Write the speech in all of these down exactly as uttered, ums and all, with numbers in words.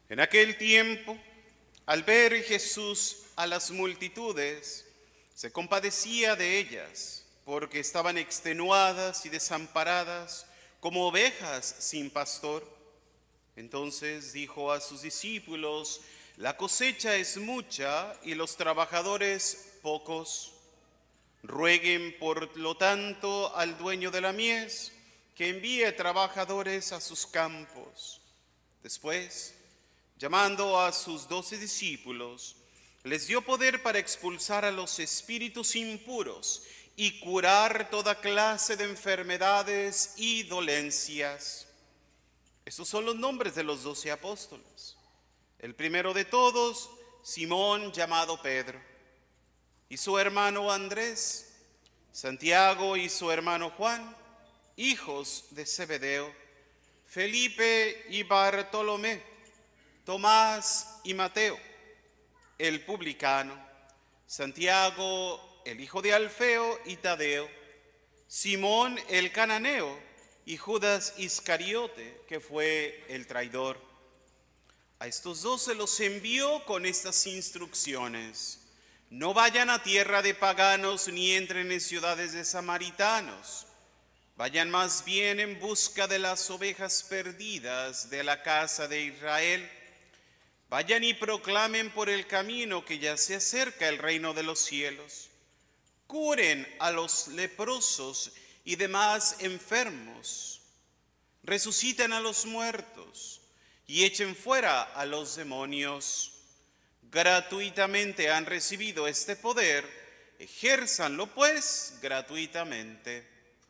En aquel tiempo, al ver Jesús a las multitudes, se compadecía de ellas, porque estaban extenuadas y desamparadas como ovejas sin pastor. Entonces dijo a sus discípulos: la cosecha es mucha y los trabajadores pocos. Rueguen por lo tanto al dueño de la mies que envíe trabajadores a sus campos. Después, llamando a sus doce discípulos, les dio poder para expulsar a los espíritus impuros y curar toda clase de enfermedades y dolencias. Estos son los nombres de los doce apóstoles. El primero de todos, Simón llamado Pedro, y su hermano Andrés, Santiago y su hermano Juan, hijos de Zebedeo, Felipe y Bartolomé, Tomás y Mateo, el publicano, Santiago, el hijo de Alfeo y Tadeo, Simón el cananeo y Judas Iscariote, que fue el traidor. A estos dos se los envió con estas instrucciones: no vayan a tierra de paganos ni entren en ciudades de samaritanos. Vayan más bien en busca de las ovejas perdidas de la casa de Israel. Vayan y proclamen por el camino que ya se acerca el reino de los cielos. Curen a los leprosos y demás enfermos. Resuciten a los muertos y echen fuera a los demonios. Gratuitamente han recibido este poder, ejérzanlo pues gratuitamente.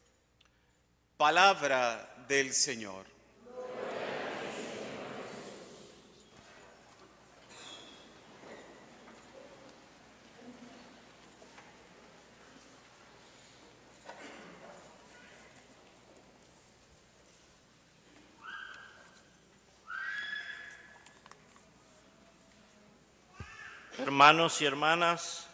Palabra del Señor. Hermanos y hermanas,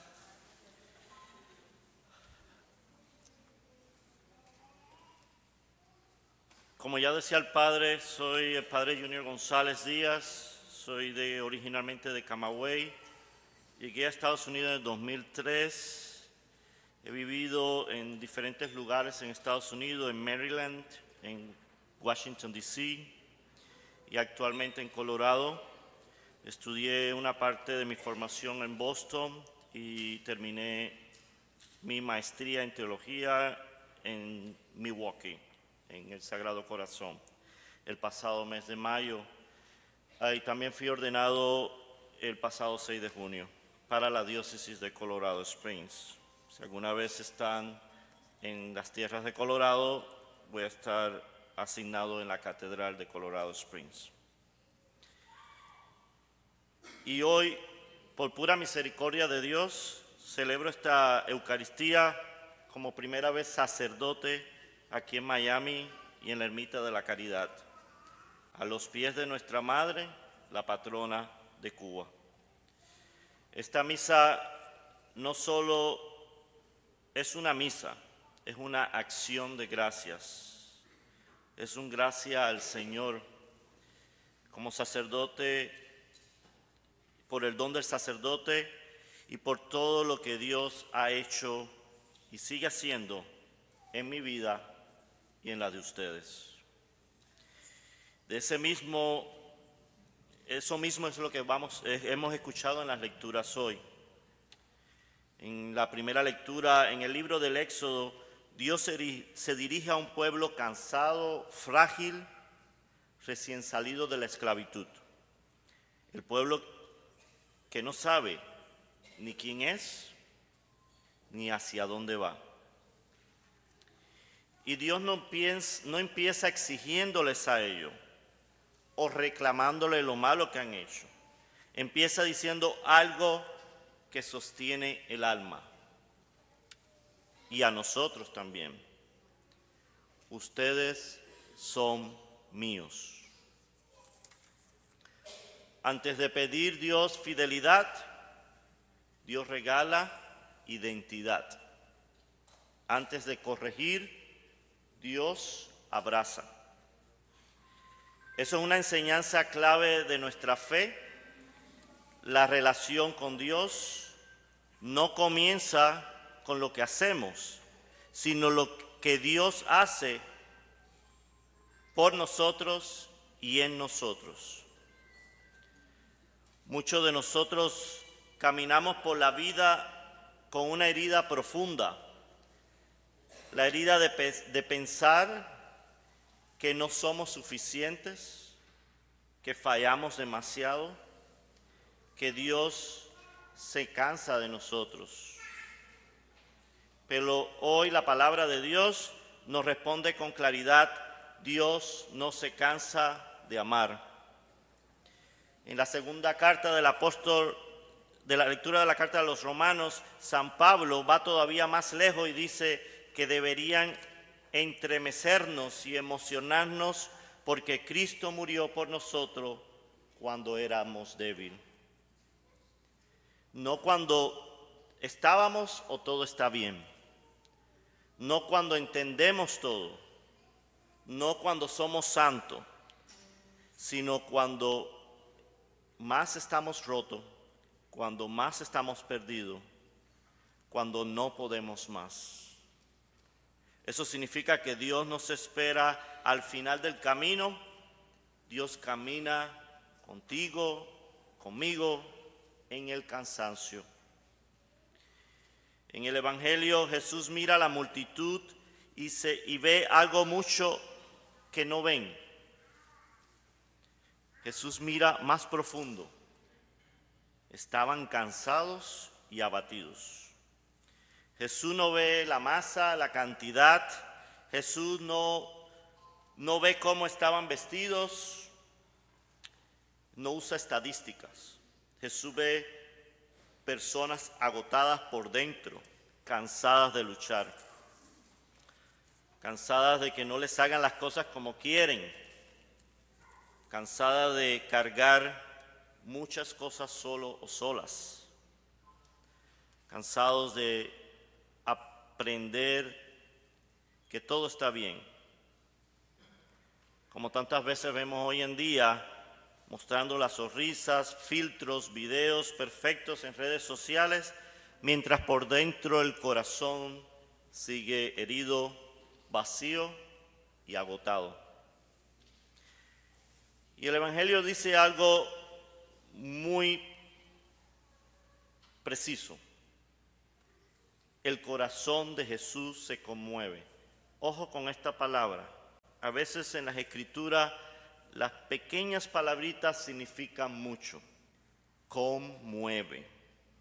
como ya decía el padre, soy el padre Junior González Díaz, soy de, originalmente de Camagüey. Llegué a Estados Unidos en el dos mil tres, he vivido en diferentes lugares en Estados Unidos, en Maryland, en Washington, D C y actualmente en Colorado. Estudié una parte de mi formación en Boston y terminé mi maestría en teología en Milwaukee, en el Sagrado Corazón, el pasado mes de mayo. Y también fui ordenado el pasado seis de junio para la diócesis de Colorado Springs. Si alguna vez están en las tierras de Colorado, voy a estar asignado en la Catedral de Colorado Springs. Y hoy, por pura misericordia de Dios, celebro esta Eucaristía como primera vez sacerdote aquí en Miami y en la Ermita de la Caridad, a los pies de nuestra Madre, la patrona de Cuba. Esta misa no solo es una misa, es una acción de gracias. Es un gracia al Señor. Como sacerdote, por el don del sacerdote y por todo lo que Dios ha hecho y sigue haciendo en mi vida y en la de ustedes. De ese mismo, eso mismo es lo que vamos, eh, hemos escuchado en las lecturas hoy. En la primera lectura, en el libro del Éxodo, Dios se, se dirige a un pueblo cansado, frágil, recién salido de la esclavitud. El pueblo que no sabe ni quién es, ni hacia dónde va. Y Dios no, piensa, no empieza exigiéndoles a ellos o reclamándole lo malo que han hecho. Empieza diciendo algo que sostiene el alma. Y a nosotros también. Ustedes son míos. Antes de pedir Dios fidelidad, Dios regala identidad. Antes de corregir, Dios abraza. Eso es una enseñanza clave de nuestra fe. La relación con Dios no comienza con lo que hacemos, sino lo que Dios hace por nosotros y en nosotros. Muchos de nosotros caminamos por la vida con una herida profunda, la herida de, pe- de pensar que no somos suficientes, que fallamos demasiado, que Dios se cansa de nosotros. Pero hoy la palabra de Dios nos responde con claridad: Dios no se cansa de amar. En la segunda carta del apóstol, de la lectura de la carta de los Romanos, San Pablo va todavía más lejos y dice que deberían entremecernos y emocionarnos porque Cristo murió por nosotros cuando éramos débiles. No cuando estábamos o todo está bien. No cuando entendemos todo. No cuando somos santos. Sino cuando más estamos rotos, cuando más estamos perdidos, cuando no podemos más. Eso significa que Dios nos espera al final del camino. Dios camina contigo, conmigo, en el cansancio. En el Evangelio Jesús mira a la multitud y, se, y ve algo mucho que no ven. Jesús mira más profundo. Estaban cansados y abatidos. Jesús no ve la masa, la cantidad. Jesús no, no ve cómo estaban vestidos. No usa estadísticas. Jesús ve personas agotadas por dentro, cansadas de luchar, cansadas de que no les hagan las cosas como quieren, cansadas de cargar muchas cosas solo o solas, cansados de aprender que todo está bien. Como tantas veces vemos hoy en día, mostrando las sonrisas, filtros, videos perfectos en redes sociales, mientras por dentro el corazón sigue herido, vacío y agotado. Y el Evangelio dice algo muy preciso. El corazón de Jesús se conmueve. Ojo con esta palabra. A veces en las Escrituras las pequeñas palabritas significan mucho. Conmueve.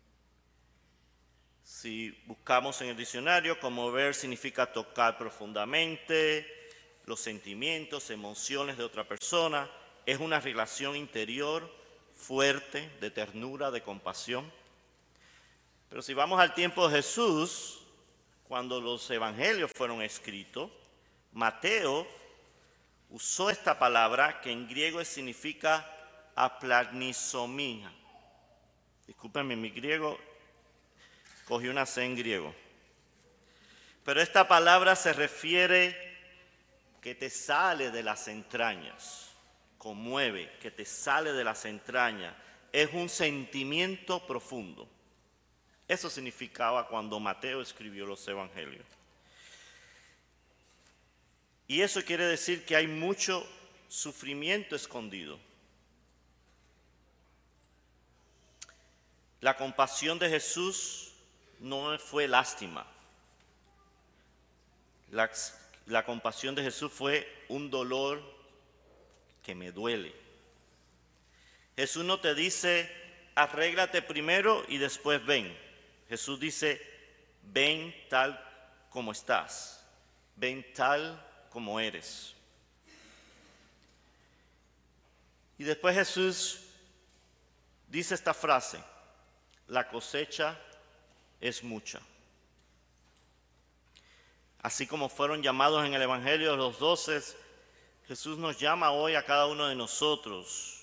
Si buscamos en el diccionario, conmover significa tocar profundamente los sentimientos, emociones de otra persona. Es una relación interior fuerte, de ternura, de compasión. Pero si vamos al tiempo de Jesús, cuando los evangelios fueron escritos, Mateo usó esta palabra que en griego significa aplasnisomía. Discúlpenme, mi griego, cogí una C en griego. Pero esta palabra se refiere que te sale de las entrañas, conmueve, que te sale de las entrañas. Es un sentimiento profundo. Eso significaba cuando Mateo escribió los evangelios. Y eso quiere decir que hay mucho sufrimiento escondido. La compasión de Jesús no fue lástima. La, la compasión de Jesús fue un dolor que me duele. Jesús no te dice, arréglate primero y después ven. Jesús dice, ven tal como estás, ven tal como eres. Y después Jesús dice esta frase, la cosecha es mucha. Así como fueron llamados en el Evangelio los doce, Jesús nos llama hoy a cada uno de nosotros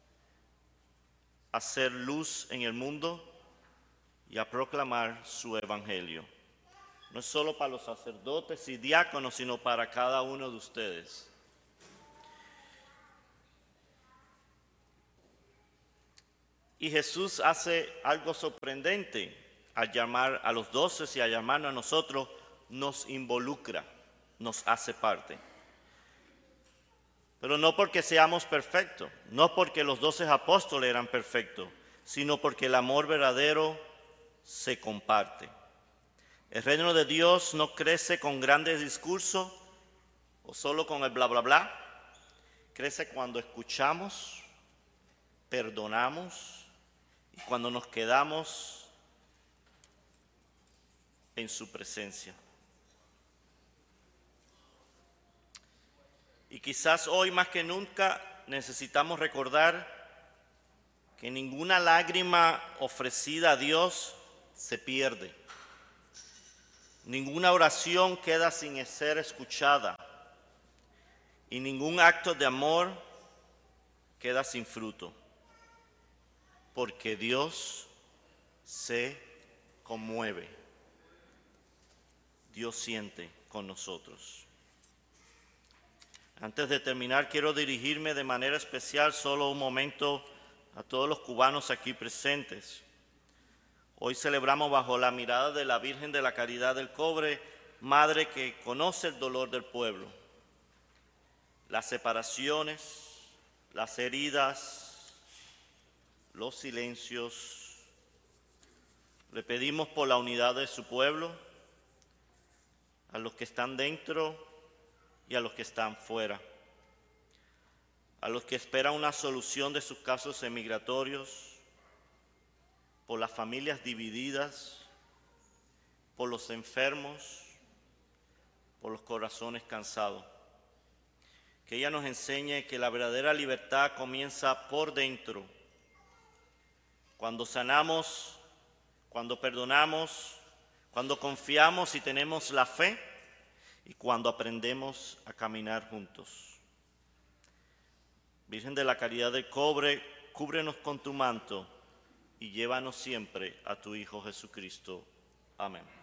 a ser luz en el mundo y a proclamar su evangelio. No es solo para los sacerdotes y diáconos, sino para cada uno de ustedes. Y Jesús hace algo sorprendente al llamar a los doce y al llamarnos a nosotros, nos involucra, nos hace parte. Pero no porque seamos perfectos, no porque los doce apóstoles eran perfectos, sino porque el amor verdadero se comparte. El reino de Dios no crece con grandes discursos o solo con el bla, bla, bla. Crece cuando escuchamos, perdonamos y cuando nos quedamos en su presencia. Y quizás hoy más que nunca necesitamos recordar que ninguna lágrima ofrecida a Dios se pierde. Ninguna oración queda sin ser escuchada. Y ningún acto de amor queda sin fruto. Porque Dios se conmueve. Dios siente con nosotros. Antes de terminar, quiero dirigirme de manera especial solo un momento a todos los cubanos aquí presentes. Hoy celebramos bajo la mirada de la Virgen de la Caridad del Cobre, Madre que conoce el dolor del pueblo, las separaciones, las heridas, los silencios. Le pedimos por la unidad de su pueblo, a los que están dentro y a los que están fuera, a los que esperan una solución de sus casos emigratorios, por las familias divididas, por los enfermos, por los corazones cansados. Que ella nos enseñe que la verdadera libertad comienza por dentro, cuando sanamos, cuando perdonamos, cuando confiamos y tenemos la fe y cuando aprendemos a caminar juntos. Virgen de la Caridad del Cobre, cúbrenos con tu manto y llévanos siempre a tu Hijo Jesucristo. Amén.